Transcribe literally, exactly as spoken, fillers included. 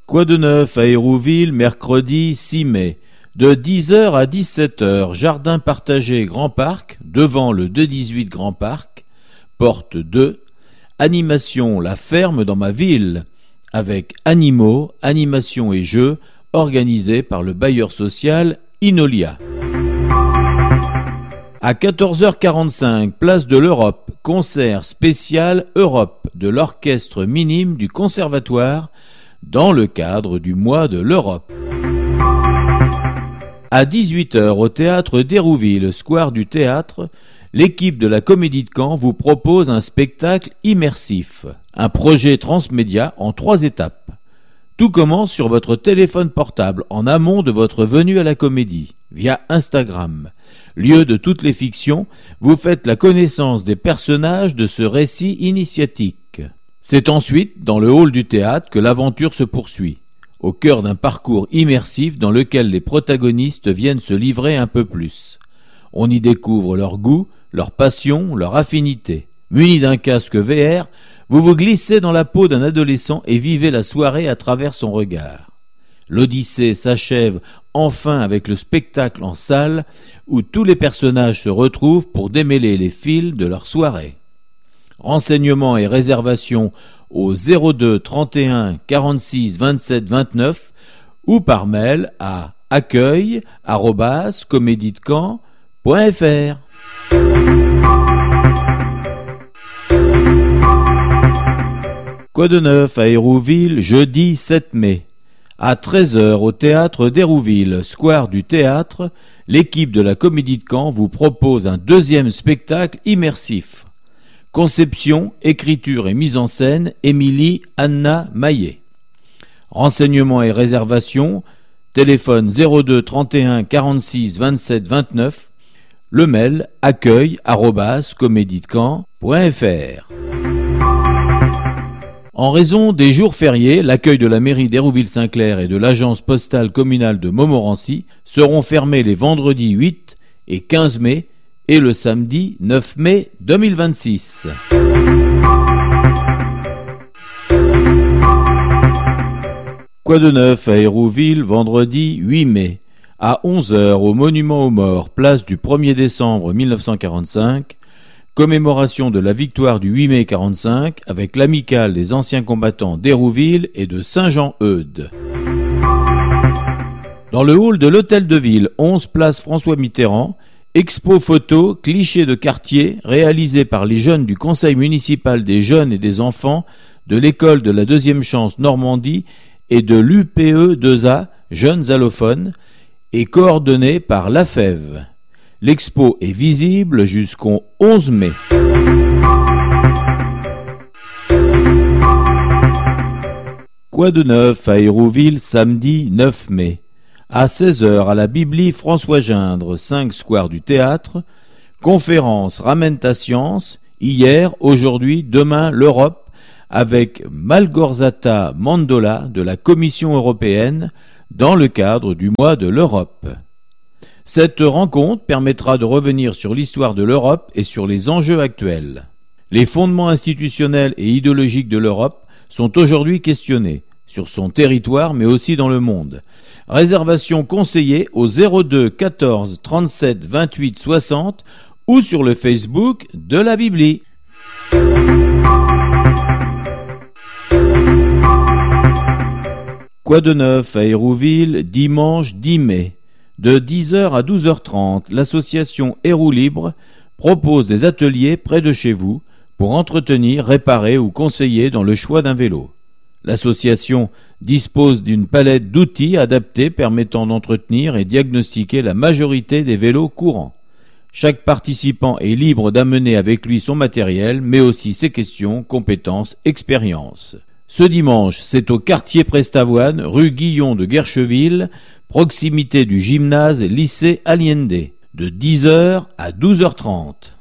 Quoi de neuf à Hérouville, mercredi six mai. De dix heures à dix-sept heures, jardin partagé Grand Parc, devant le deux dix-huit Grand Parc, porte deux. Animation La Ferme dans ma ville, avec animaux, animation et jeux, organisés par le bailleur social Inolia. À quatorze heures quarante-cinq, place de l'Europe, concert spécial Europe de l'orchestre minime du Conservatoire dans le cadre du mois de l'Europe. À dix-huit heures, au théâtre d'Hérouville, square du Théâtre, l'équipe de la Comédie de Caen vous propose un spectacle immersif, un projet transmédia en trois étapes. Tout commence sur votre téléphone portable en amont de votre venue à la comédie, via Instagram. Lieu de toutes les fictions, vous faites la connaissance des personnages de ce récit initiatique. C'est ensuite dans le hall du théâtre que l'aventure se poursuit, au cœur d'un parcours immersif dans lequel les protagonistes viennent se livrer un peu plus. On y découvre leur goût, leur passion, leur affinité. Muni d'un casque V R, vous vous glissez dans la peau d'un adolescent et vivez la soirée à travers son regard. L'Odyssée s'achève enfin avec le spectacle en salle où tous les personnages se retrouvent pour démêler les fils de leur soirée. Renseignements et réservations au zéro deux trente et un quarante-six vingt-sept vingt-neuf ou par mail à accueil arobase comédiedecaen point f r. Quoi de neuf à Hérouville, jeudi sept mai. À treize heures au théâtre d'Hérouville, square du Théâtre, l'équipe de la Comédie de Caen vous propose un deuxième spectacle immersif. Conception, écriture et mise en scène, Émilie Anna Maillet. Renseignements et réservations, téléphone zéro deux trente et un quarante-six vingt-sept vingt-neuf, le mail accueil arobase comédiedecaen point f r. En raison des jours fériés, l'accueil de la mairie d'Hérouville-Saint-Clair et de l'agence postale communale de Montmorency seront fermés les vendredis huit et quinze mai et le samedi neuf mai deux mille vingt-six. Quoi de neuf à Hérouville, vendredi huit mai. À onze heures au Monument aux Morts, place du premier décembre mille neuf cent quarante-cinq, commémoration de la victoire du huit mai quarante-cinq avec l'amicale des anciens combattants d'Hérouville et de Saint-Jean-Eudes. Dans le hall de l'Hôtel de Ville, onze place François Mitterrand, expo photo clichés de quartier réalisé par les jeunes du Conseil municipal des jeunes et des enfants de l'école de la deuxième chance Normandie et de l'U P E deux A, jeunes allophones, et coordonné par l'A F E V. L'expo est visible jusqu'au onze mai. Quoi de neuf à Hérouville, samedi neuf mai. À seize heures à la Bibli François Gindre, cinq square du Théâtre, conférence Ramène ta science, hier, aujourd'hui, demain, l'Europe, avec Malgorzata Mandola de la Commission européenne dans le cadre du mois de l'Europe. Cette rencontre permettra de revenir sur l'histoire de l'Europe et sur les enjeux actuels. Les fondements institutionnels et idéologiques de l'Europe sont aujourd'hui questionnés, sur son territoire mais aussi dans le monde. Réservation conseillée au zéro deux quatorze trente-sept vingt-huit soixante ou sur le Facebook de la Bibli. Quoi de neuf à Hérouville, dimanche dix mai. De dix heures à douze heures trente, l'association Héroux Libre propose des ateliers près de chez vous pour entretenir, réparer ou conseiller dans le choix d'un vélo. L'association dispose d'une palette d'outils adaptés permettant d'entretenir et diagnostiquer la majorité des vélos courants. Chaque participant est libre d'amener avec lui son matériel, mais aussi ses questions, compétences, expériences. Ce dimanche, c'est au quartier Prestavoine, rue Guillon de Guercheville, proximité du gymnase lycée Allende, de dix heures à douze heures trente.